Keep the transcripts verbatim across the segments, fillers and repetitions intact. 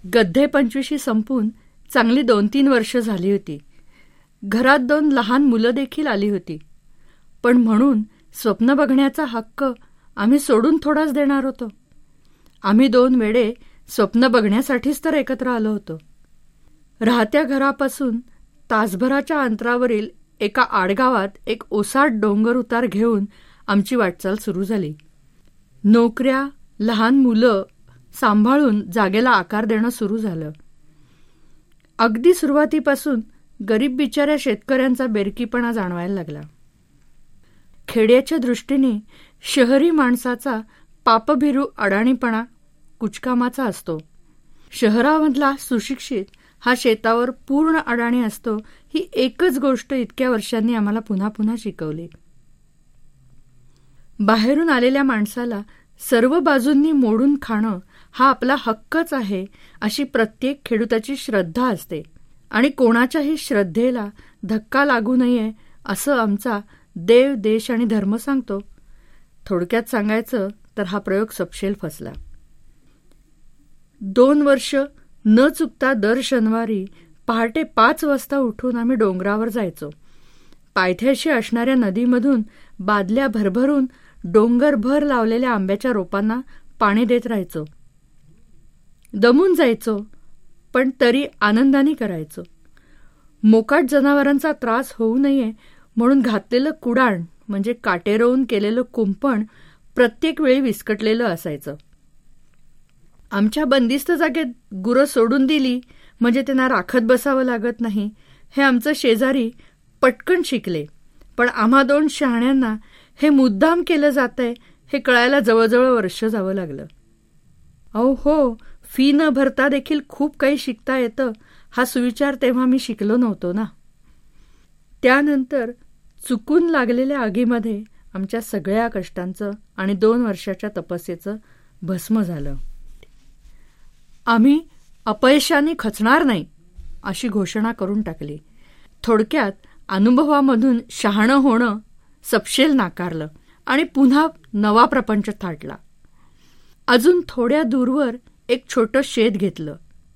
गद्धे पंचवीशी संपून चांगली दोन तीन वर्ष झाली होती. घरात दोन लहान मुलं देखील आली होती. पण म्हणून स्वप्न बघण्याचा हक्क आम्ही सोडून थोडाच देणार होतो. आम्ही दोन वेडे स्वप्न बघण्यासाठीच तर एकत्र आलो होतो. राहत्या घरापासून तासभराच्या अंतरावरील एका आडगावात एक ओसाड डोंगर उतार घेऊन आमची वाटचाल सुरू झाली. नोकऱ्या, लहान मुलं सांभाळून जागेला आकार देणं सुरू झालं. अगदी सुरुवातीपासून गरीब बिचाऱ्या शेतकऱ्यांचा बेरकीपणा जाणवायला लागला. खेड्याच्या दृष्टीने शहरी माणसाचा पापभिरू अडाणीपणा कुचकामाचा असतो. शहरामधला सुशिक्षित हा शेतावर पूर्ण अडाणी असतो, ही एकच गोष्ट इतक्या वर्षांनी आम्हाला पुन्हा पुन्हा शिकवली. बाहेरून आलेल्या माणसाला सर्व बाजूंनी मोडून खाणं हा आपला हक्कच आहे, अशी प्रत्येक खेडूताची श्रद्धा असते आणि कोणाच्याही श्रद्धेला धक्का लागू नये असं आमचा देव, देश आणि धर्म सांगतो. थोडक्यात सांगायचं तर हा प्रयोग सपशेल फसला. दोन वर्ष न चुकता दर शनिवारी पहाटे पाच वाजता उठून आम्ही डोंगरावर जायचो. पायथ्याशी असणाऱ्या नदीमधून बादल्या भरभरून डोंगरभर लावलेल्या आंब्याच्या रोपांना पाणी देत राहायचो. दमून जायचो, पण तरी आनंदाने करायचो. मोकाट जनावरांचा त्रास होऊ नये म्हणून घातलेलं कुडाण म्हणजे काटेरवून केलेलं कुंपण प्रत्येक वेळी विस्कटलेलं असायचं. आमच्या बंदिस्त जागेत गुरं सोडून दिली म्हणजे त्यांना राखत बसावं लागत नाही, हे आमचं शेजारी पटकन शिकले. पण आम्हा दोन शहाण्यांना हे मुद्दाम केलं जातंय हे कळायला जवळजवळ वर्ष जावं लागलं. अहो हो, फी न भरता देखील खूप काही शिकता येतं, हा सुविचार तेव्हा मी शिकलो नव्हतो ना. त्यानंतर चुकून लागलेल्या आगीमध्ये आमच्या सगळ्या कष्टांचं आणि दोन वर्षाच्या तपस्येचं भस्म झालं. आम्ही अपयशाने खचणार नाही अशी घोषणा करून टाकली. थोडक्यात अनुभवामधून शहाणं होणं सपशेल नाकारलं आणि पुन्हा नवा प्रपंच थाटला. अजून थोड्या दूरवर एक छोटं शेत घेतलं.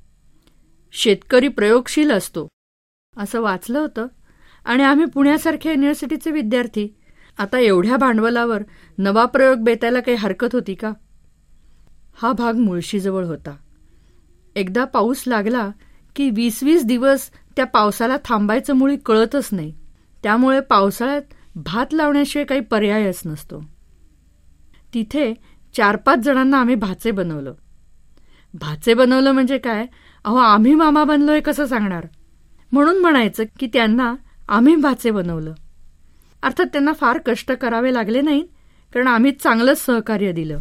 शेतकरी प्रयोगशील असतो असं वाचलं होतं आणि आम्ही पुण्यासारख्या युनिव्हर्सिटीचे विद्यार्थी. आता एवढ्या भांडवलावर नवा प्रयोग बेतायला काही हरकत होती का? हा भाग मुळशीजवळ होता. एकदा पाऊस लागला की वीस वीस दिवस त्या पावसाला थांबायचं मुळी कळतच नाही. त्यामुळे पावसाळ्यात भात लावण्याशिवाय काही पर्यायच नसतो. तिथे चार पाच जणांना आम्ही भाचे बनवलं. भाचे बनवलं म्हणजे काय, अहो आम्ही मामा बनलोय कसं सांगणार, म्हणून म्हणायचं की त्यांना आम्ही भाचे बनवलं. अर्थात त्यांना फार कष्ट करावे लागले नाहीत, कारण आम्ही चांगलंच सहकार्य दिलं.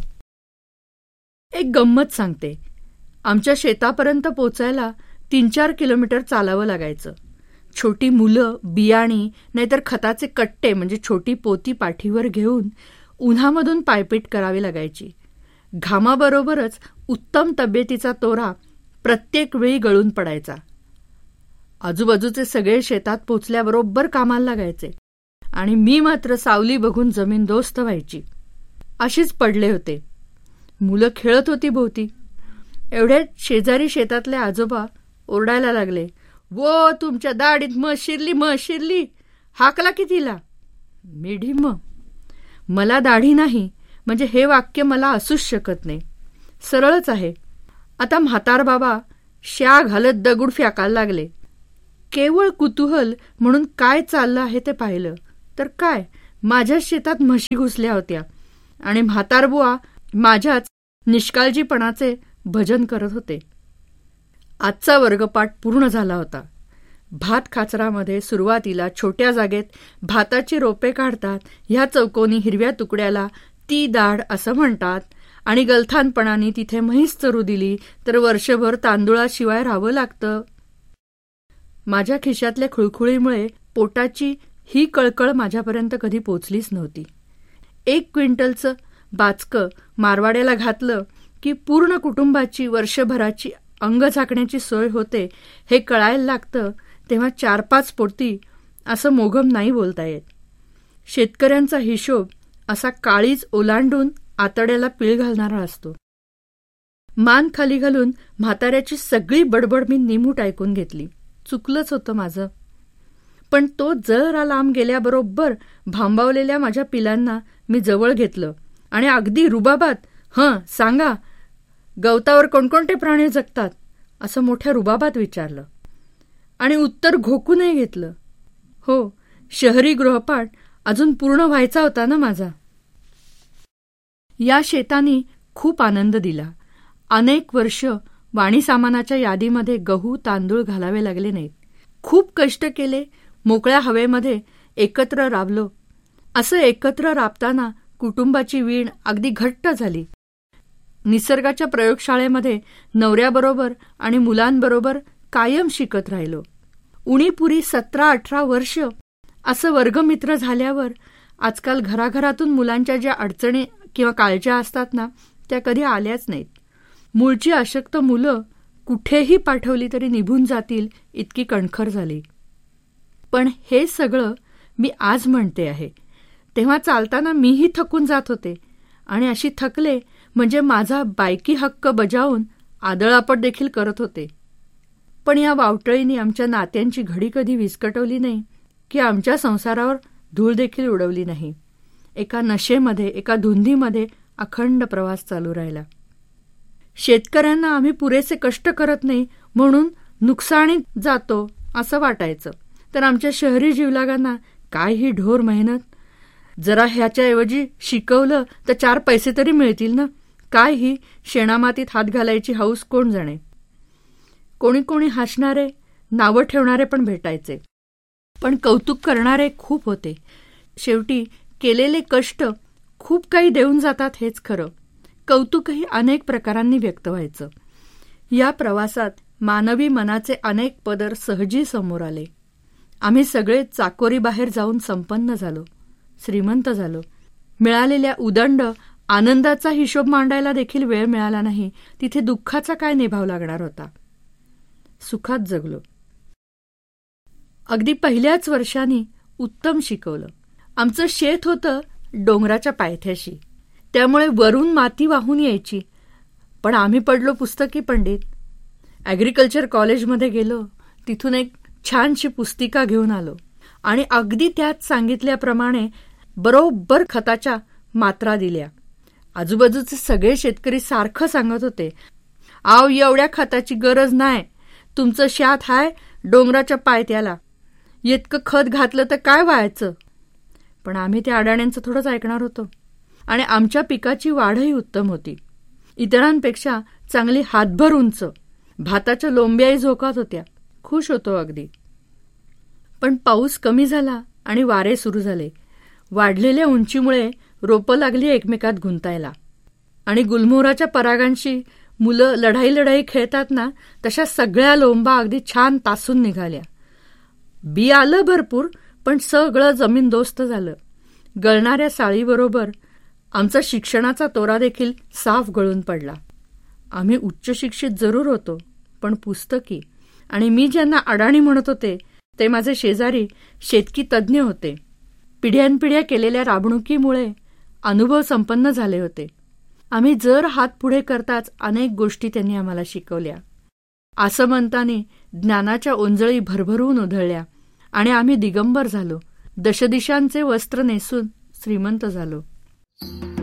एक गंमत सांगते. आमच्या शेतापर्यंत पोचायला तीन चार किलोमीटर चालावं लागायचं. छोटी मुलं बियाणी नाहीतर खताचे कट्टे म्हणजे छोटी पोती पाठीवर घेऊन उन्हामधून पायपीट करावी लागायची. घामाबरोबरच उत्तम तब्येतीचा तोरा प्रत्येक वेळी गळून पडायचा. आजूबाजूचे सगळे शेतात पोचल्याबरोबर कामाला लागायचे आणि मी मात्र सावली बघून जमीन दोस्त व्हायची. अशीच पडले होते. मुलं खेळत होती भोवती. एवढ्यात शेजारी शेतातले आजोबा ओरडायला लागले, वो तुमच्या दाढीत मध शिरली मध शिरली, हाकला की तिला. मी ढिम्म. मला दाढी नाही म्हणजे हे वाक्य मला असूच शकत नाही. सरळच आहे. आता म्हातार बाबा श्या घालत दगड फेकायला लागले. केवळ कुतूहल म्हणून काय चाललं आहे ते पाहिलं तर काय, माझ्याच शेतात म्हशी घुसल्या होत्या आणि म्हातारबुवा माझ्याच निष्काळजीपणाचे भजन करत होते. आजचा वर्गपाठ पूर्ण झाला होता. भात खाचरामध्ये सुरुवातीला छोट्या जागेत भाताची रोपे काढतात. ह्या चौकोनी हिरव्या तुकड्याला ती दाढ असं म्हणतात आणि गलथानपणाने तिथे म्हैस चरू दिली तर वर्षभर तांदुळाशिवाय राहावं लागतं. माझ्या खिशातल्या खुळखुळीमुळे पोटाची ही कळकळ माझ्यापर्यंत कधी पोचलीच नव्हती. एक क्विंटलचं बाचकं मारवाड्याला घातलं की पूर्ण कुटुंबाची वर्षभराची अंग झाकण्याची सोय होते हे कळायला लागतं. तेव्हा चार पाच पोती असं मोघम नाही बोलता येत. शेतकऱ्यांचा हिशोब असा काळीज ओलांडून आतड्याला पीळ घालणारा असतो. मान खाली घालून म्हाताऱ्याची सगळी बडबड मी निमूट ऐकून घेतली. चुकलंच होतं माझं. पण तो जरा लांब गेल्याबरोबर भांबावलेल्या माझ्या पिलांना मी जवळ घेतलं आणि अगदी रुबाबात, हं सांगा, गवतावर कोणकोणते प्राणी जगतात असं मोठ्या रुबाबात विचारलं. आणि उत्तर घोकूनही घेतलं. हो, शहरी गृहपाठ अजून पूर्ण व्हायचा होता ना माझा. या शेतांनी खूप आनंद दिला. अनेक वर्ष वाणी सामानाच्या यादीमध्ये गहू तांदूळ घालावे लागले नाहीत. खूप कष्ट केले, मोकळ्या हवेमध्ये एकत्र राबलो. असं एकत्र राबताना कुटुंबाची वीण अगदी घट्ट झाली. निसर्गाच्या प्रयोगशाळेमध्ये नवऱ्याबरोबर आणि मुलांबरोबर कायम शिकत राहिलो. उणीपुरी सतरा अठरा वर्ष असं वर्गमित्र झाल्यावर आजकाल घराघरातून मुलांच्या ज्या अडचणी किंवा काळज्या असतात ना, त्या कधी आल्याच नाहीत. मूळची अशक्त मुलं कुठेही पाठवली तरी निभून जातील इतकी कणखर झाली. पण हे सगळं मी आज म्हणते आहे. तेव्हा चालताना मीही थकून जात होते आणि अशी थकले म्हणजे माझा बायकी हक्क बजावून आदळआपट देखील करत होते. पण या वावटळीने आमच्या नात्यांची घडी कधी विस्कटवली नाही की आमच्या संसारावर धूळ देखील उडवली नाही. एका नशेमध्ये, एका धुंदीमध्ये अखंड प्रवास चालू राहिला. शेतकऱ्यांना आम्ही पुरेसे कष्ट करत नाही म्हणून नुकसानीत जातो असं वाटायचं. तर आमच्या शहरी जीवलागांना काय ही ढोर मेहनत, जरा ह्याच्याऐवजी शिकवलं तर चार पैसे तरी मिळतील ना, काय ही शेणामातीत हात घालायची हौस कोण जाणे. कोणी कोणी हसणारे, नावं ठेवणारे पण भेटायचे, पण कौतुक करणारे खूप होते. शेवटी केलेले कष्ट खूप काही देऊन जातात हेच खरं. कौतुकही अनेक प्रकारांनी व्यक्त व्हायचं. या प्रवासात मानवी मनाचे अनेक पदर सहजी समोर आले. आम्ही सगळे चाकोरीबाहेर जाऊन संपन्न झालो, श्रीमंत झालो. मिळालेल्या उदंड आनंदाचा हिशोब मांडायला देखील वेळ मिळाला नाही. तिथे दुःखाचा काय निभाव लागणार होता. सुखात जगलो. अगदी पहिल्याच वर्षांनी उत्तम शिकवलं. आमचं शेत होतं डोंगराच्या पायथ्याशी, त्यामुळे वरून माती वाहून यायची. पण आम्ही पडलो पुस्तकी पंडित. ॲग्रिकल्चर कॉलेजमध्ये गेलो, तिथून एक छानशी पुस्तिका घेऊन आलो आणि अगदी त्यात सांगितल्याप्रमाणे बरोबर खताच्या मात्रा दिल्या. आजूबाजूचे सगळे शेतकरी सारखं सांगत होते, आव एवढ्या खताची गरज नाही, तुमचं शात हाय डोंगराच्या पायथ्याला, इतकं खत घातलं तर काय व्हायचं. पण आम्ही त्या अडाण्यांचं थोडंच ऐकणार होतो. आणि आमच्या पिकाची वाढही उत्तम होती, इतरांपेक्षा चांगली हातभर उंच. भाताच्या लोंब्याही झोकात होत्या. खुश होतो अगदी. पण पाऊस कमी झाला आणि वारे सुरू झाले. वाढलेल्या उंचीमुळे रोपं लागली एकमेकात गुंतायला. आणि गुलमोहराच्या परागांशी मुलं लढाई लढाई खेळतात ना, तशा सगळ्या लोंबा अगदी छान तासून निघाल्या. बी आलं भरपूर, पण सगळं जमीनदोस्त झालं. गळणाऱ्या साळीबरोबर आमचा शिक्षणाचा तोरा देखील साफ गळून पडला. आम्ही उच्च शिक्षित जरूर होतो, पण पुस्तकी. आणि मी ज्यांना अडाणी म्हणत होते ते माझे शेजारी शेतकी तज्ज्ञ होते. पिढ्यानपिढ्या केलेल्या राबणुकीमुळे अनुभव संपन्न झाले होते. आम्ही जर हात पुढे करताच अनेक गोष्टी त्यांनी आम्हाला शिकवल्या. आसमंताने ज्ञानाच्या ओंजळी भरभरून उधळल्या आणि आम्ही दिगंबर झालो. दशदिशांचे वस्त्र नेसून श्रीमंत झालो.